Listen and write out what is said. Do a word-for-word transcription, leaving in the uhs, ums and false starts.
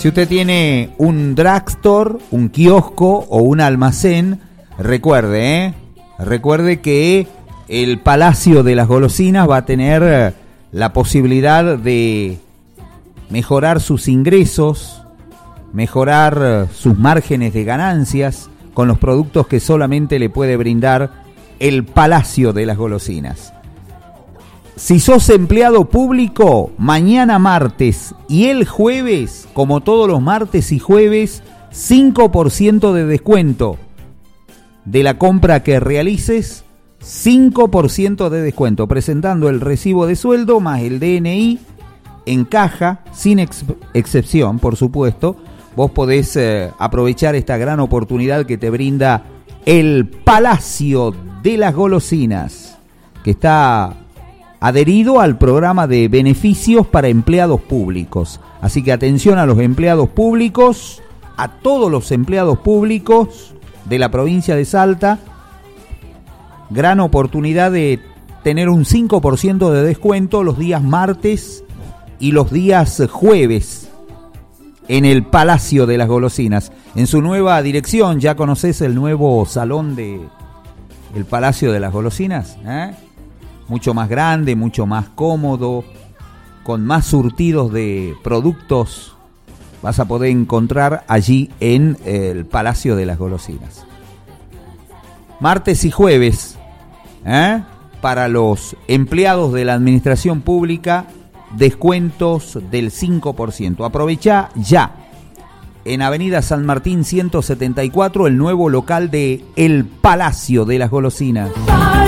Si usted tiene un drugstore, un kiosco o un almacén, recuerde, ¿eh? Recuerde que el Palacio de las Golosinas va a tener la posibilidad de mejorar sus ingresos, mejorar sus márgenes de ganancias con los productos que solamente le puede brindar el Palacio de las Golosinas. Si sos empleado público, mañana martes y el jueves, como todos los martes y jueves, cinco por ciento de descuento de la compra que realices, cinco por ciento de descuento, presentando el recibo de sueldo más el D N I en caja, sin ex- excepción, por supuesto. Vos podés eh, aprovechar esta gran oportunidad que te brinda el Palacio de las Golosinas, que está adherido al programa de beneficios para empleados públicos. Así que atención a los empleados públicos, a todos los empleados públicos de la provincia de Salta. Gran oportunidad de tener un cinco por ciento de descuento los días martes y los días jueves en el Palacio de las Golosinas. En su nueva dirección, ¿ya conoces el nuevo salón de el Palacio de las Golosinas? ¿Eh? Mucho más grande, mucho más cómodo, con más surtidos de productos vas a poder encontrar allí en el Palacio de las Golosinas. Martes y jueves, ¿eh? Para los empleados de la administración pública, descuentos del cinco por ciento. Aprovecha ya. En Avenida San Martín ciento setenta y cuatro, el nuevo local de El Palacio de las Golosinas.